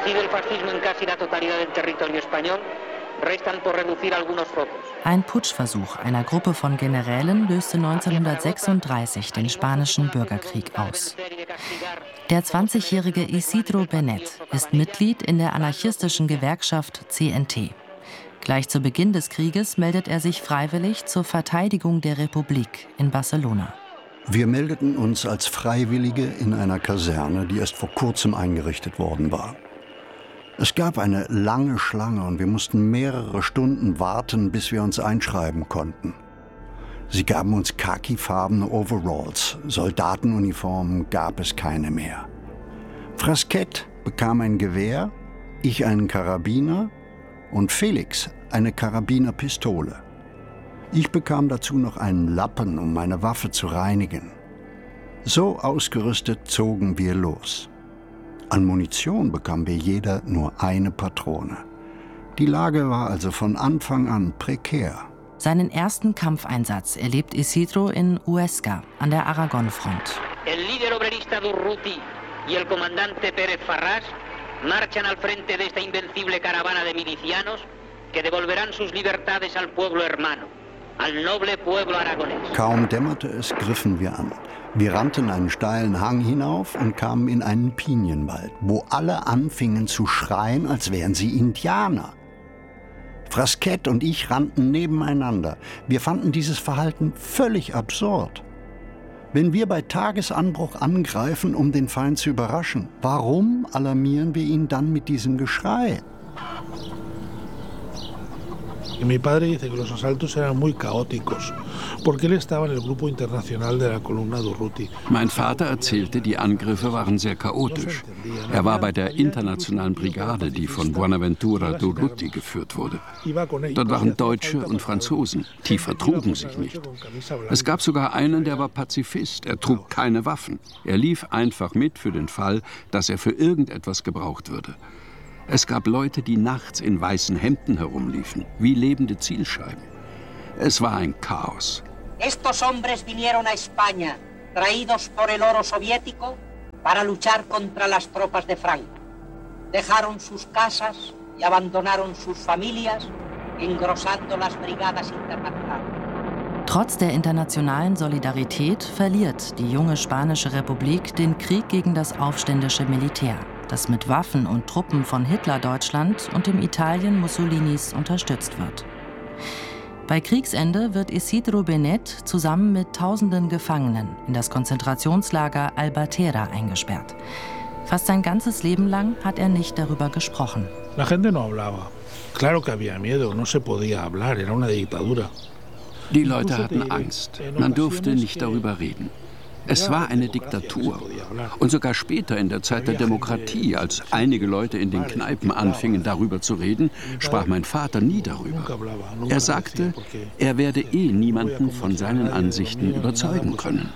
Ein Putschversuch einer Gruppe von Generälen löste 1936 den Spanischen Bürgerkrieg aus. Der 20-jährige Isidro Benet ist Mitglied in der anarchistischen Gewerkschaft CNT. Gleich zu Beginn des Krieges meldet er sich freiwillig zur Verteidigung der Republik in Barcelona. Wir meldeten uns als Freiwillige in einer Kaserne, die erst vor kurzem eingerichtet worden war. Es gab eine lange Schlange und wir mussten mehrere Stunden warten, bis wir uns einschreiben konnten. Sie gaben uns khakifarbene Overalls, Soldatenuniformen gab es keine mehr. Frasquet bekam ein Gewehr, ich einen Karabiner und Felix eine Karabinerpistole. Ich bekam dazu noch einen Lappen, um meine Waffe zu reinigen. So ausgerüstet zogen wir los. An Munition bekamen wir jeder nur eine Patrone. Die Lage war also von Anfang an prekär. Seinen ersten Kampfeinsatz erlebt Isidro in Huesca an der Aragon-Front. El líder obrerista Durruti y el comandante Pérez Farrás marchan al frente de esta invencible caravana de milicianos que devolverán sus libertades al pueblo hermano, al noble pueblo aragonés. Kaum dämmerte es, griffen wir an. Wir rannten einen steilen Hang hinauf und kamen in einen Pinienwald, wo alle anfingen zu schreien, als wären sie Indianer. Frasquet und ich rannten nebeneinander. Wir fanden dieses Verhalten völlig absurd. Wenn wir bei Tagesanbruch angreifen, um den Feind zu überraschen, warum alarmieren wir ihn dann mit diesem Geschrei? Mi padre dice que los asaltos eran muy caóticos, porque él estaba en el grupo internacional de la columna Durruti. Mein Vater erzählte, die Angriffe waren sehr chaotisch. Er war bei der internationalen Brigade, die von Buenaventura Durruti geführt wurde. Dort waren Deutsche und Franzosen, die vertrugen sich nicht. Es gab sogar einen, der war Pazifist, er trug keine Waffen. Er lief einfach mit für den Fall, dass er für irgendetwas gebraucht würde. Es gab Leute, die nachts in weißen Hemden herumliefen, wie lebende Zielscheiben. Es war ein Chaos. Estos hombres vinieron a España, traídos por el oro soviético, para luchar contra las tropas de Franco. Dejaron sus casas y abandonaron sus familias, engrosando las brigadas internacionales. Trotz der internationalen Solidarität verliert die junge Spanische Republik den Krieg gegen das aufständische Militär, das mit Waffen und Truppen von Hitler-Deutschland und dem Italien Mussolinis unterstützt wird. Bei Kriegsende wird Isidro Benet zusammen mit tausenden Gefangenen in das Konzentrationslager Albatera eingesperrt. Fast sein ganzes Leben lang hat er nicht darüber gesprochen. La gente no hablaba. Claro que había miedo, no se podía hablar, era una dictadura. Die Leute hatten Angst. Man durfte nicht darüber reden. Es war eine Diktatur. Und sogar später in der Zeit der Demokratie, als einige Leute in den Kneipen anfingen, darüber zu reden, sprach mein Vater nie darüber. Er sagte, er werde niemanden von seinen Ansichten überzeugen können.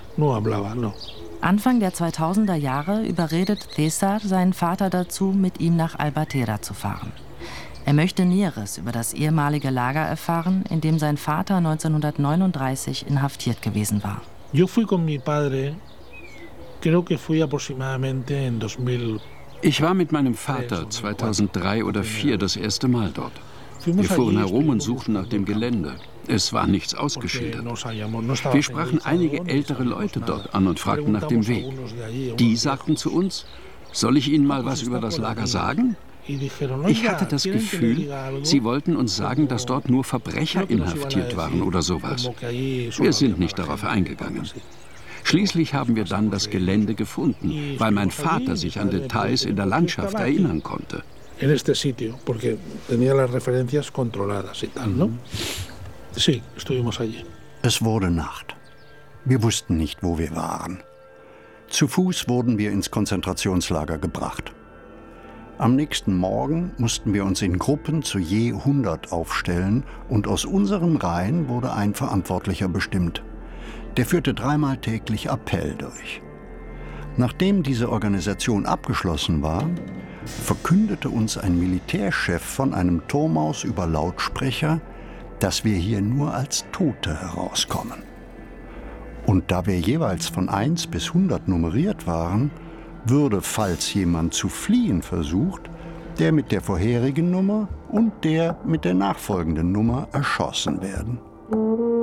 Anfang der 2000er Jahre überredet César seinen Vater dazu, mit ihm nach Albatera zu fahren. Er möchte Näheres über das ehemalige Lager erfahren, in dem sein Vater 1939 inhaftiert gewesen war. Yo fui con mi padre, creo que fui aproximadamente en 2000. Ich war mit meinem Vater 2003 oder 2004 das erste Mal dort. Wir fuhren herum und suchten nach dem Gelände. Es war nichts ausgeschildert. Wir sprachen einige ältere Leute dort an und fragten nach dem Weg. Die sagten zu uns, soll ich Ihnen mal was über das Lager sagen? Ich hatte das Gefühl, sie wollten uns sagen, dass dort nur Verbrecher inhaftiert waren oder sowas. Wir sind nicht darauf eingegangen. Schließlich haben wir dann das Gelände gefunden, weil mein Vater sich an Details in der Landschaft erinnern konnte. Es wurde Nacht. Wir wussten nicht, wo wir waren. Zu Fuß wurden wir ins Konzentrationslager gebracht. Am nächsten Morgen mussten wir uns in Gruppen zu je 100 aufstellen und aus unseren Reihen wurde ein Verantwortlicher bestimmt. Der führte 3-mal täglich Appell durch. Nachdem diese Organisation abgeschlossen war, verkündete uns ein Militärchef von einem Turm aus über Lautsprecher, dass wir hier nur als Tote herauskommen. Und da wir jeweils von 1 bis 100 nummeriert waren, würde, falls jemand zu fliehen versucht, der mit der vorherigen Nummer und der mit der nachfolgenden Nummer erschossen werden.